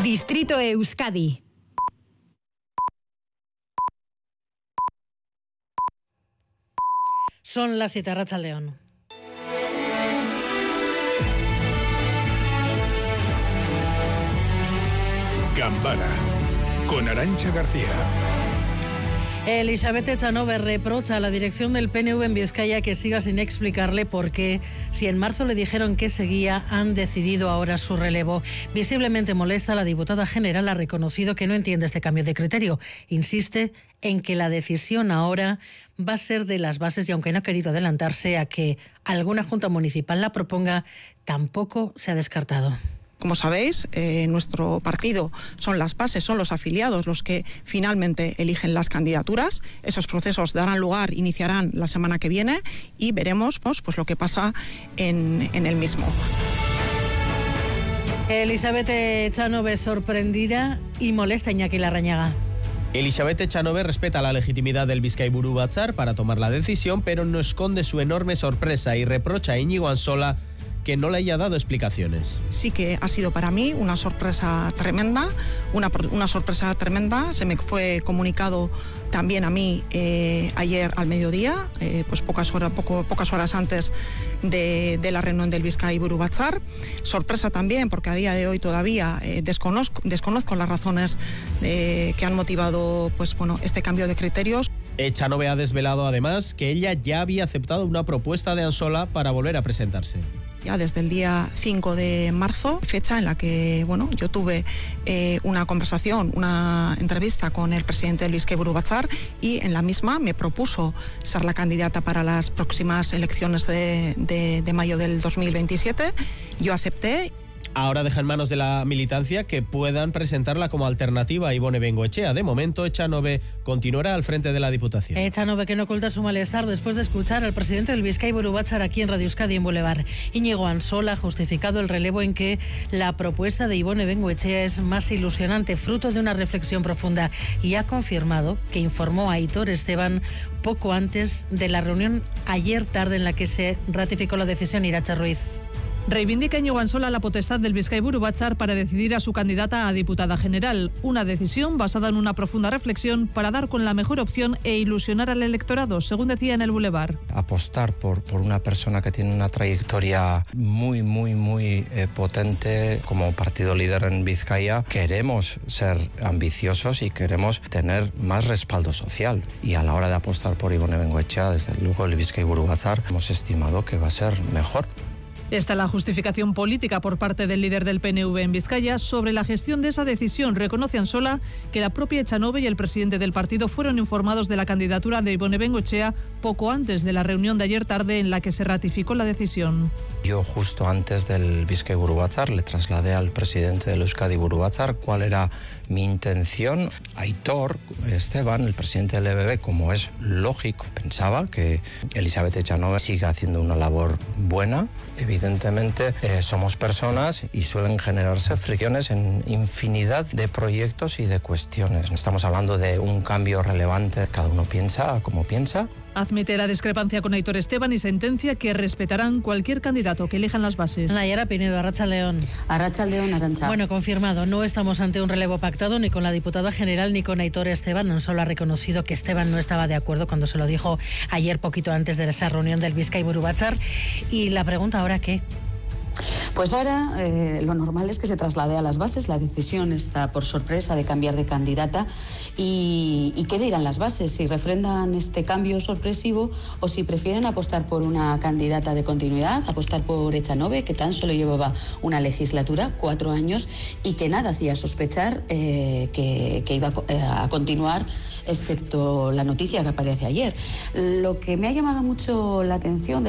Distrito Euskadi. Son las 7, Arratsaldeon. Gambara, con Arantxa García. Elisabeth Echanove reprocha a la dirección del PNV en Vizcaya que siga sin explicarle por qué, si en marzo le dijeron que seguía, han decidido ahora su relevo. Visiblemente molesta, la diputada general ha reconocido que no entiende este cambio de criterio. Insiste en que la decisión ahora va a ser de las bases y aunque no ha querido adelantarse a que alguna junta municipal la proponga, tampoco se ha descartado. Como sabéis, nuestro partido son las bases, son los afiliados los que finalmente eligen las candidaturas. Esos procesos darán lugar, iniciarán la semana que viene y veremos pues lo que pasa en el mismo. Elisabeth Echanove sorprendida y molesta, Iñaki Larrañaga. Elisabeth Echanove respeta la legitimidad del Bizkaiburu Batzar para tomar la decisión, pero no esconde su enorme sorpresa y reprocha a Íñigo Ansola que no le haya dado explicaciones. Sí que ha sido para mí una sorpresa tremenda, una sorpresa tremenda. Se me fue comunicado también a mí ayer al mediodía, pues pocas horas antes de la reunión del Bizkaiburu Batzar. Sorpresa también porque a día de hoy todavía desconozco las razones que han motivado este cambio de criterios. Echanove ha desvelado además que ella ya había aceptado una propuesta de Ansola para volver a presentarse. Ya desde el día 5 de marzo, fecha en la que yo tuve una conversación, una entrevista con el presidente del Bizkaiburu Batzar y en la misma me propuso ser la candidata para las próximas elecciones de mayo del 2027. Yo acepté. Ahora deja en manos de la militancia que puedan presentarla como alternativa a Ibone Bengoechea. De momento, Echanove continuará al frente de la Diputación. Echanove que no oculta su malestar después de escuchar al presidente del Bizkaiburu Batzar aquí en Radio Euskadi en Boulevard. Íñigo Ansola ha justificado el relevo en que la propuesta de Ibone Bengoechea es más ilusionante, fruto de una reflexión profunda, y ha confirmado que informó a Aitor Esteban poco antes de la reunión ayer tarde en la que se ratificó la decisión. Iratxa Ruiz. Reivindica Íñigo Ansola la potestad del Bizkaiburu Batzar para decidir a su candidata a diputada general. Una decisión basada en una profunda reflexión para dar con la mejor opción e ilusionar al electorado, según decía en el Boulevard. Apostar por una persona que tiene una trayectoria muy potente como partido líder en Vizcaya. Queremos ser ambiciosos y queremos tener más respaldo social. Y a la hora de apostar por Ibone Bengoechea, desde luego el Bizkaiburu Batzar, hemos estimado que va a ser mejor. Esta es la justificación política por parte del líder del PNV en Vizcaya sobre la gestión de esa decisión. Reconoce Ansola que la propia Echanove y el presidente del partido fueron informados de la candidatura de Ibone Bengoechea poco antes de la reunión de ayer tarde en la que se ratificó la decisión. Yo justo antes del Bizkaiburu Batzar le trasladé al presidente del Euskadiburu Batzar cuál era mi intención. Aitor Esteban, el presidente del EBB, como es lógico, pensaba que Elisabeth Echanove siga haciendo una labor buena. Evidentemente somos personas y suelen generarse fricciones en infinidad de proyectos y de cuestiones. No estamos hablando de un cambio relevante, cada uno piensa como piensa. Admite la discrepancia con Aitor Esteban y sentencia que respetarán cualquier candidato que elijan las bases. Nayara Pinedo, Arratsaldeon. Arratsaldeon, Arantxa. Bueno, confirmado, no estamos ante un relevo pactado ni con la diputada general ni con Aitor Esteban. No solo ha reconocido que Esteban no estaba de acuerdo cuando se lo dijo ayer poquito antes de esa reunión del Bizkaiburu Batzar. Y la pregunta ahora, ¿qué? Pues ahora lo normal es que se traslade a las bases. La decisión está por sorpresa de cambiar de candidata. ¿Y qué dirán las bases? Si refrendan este cambio sorpresivo o si prefieren apostar por una candidata de continuidad, apostar por Echanove, que tan solo llevaba una legislatura, 4 años, y que nada hacía sospechar que iba a continuar, excepto la noticia que aparece ayer. Lo que me ha llamado mucho la atención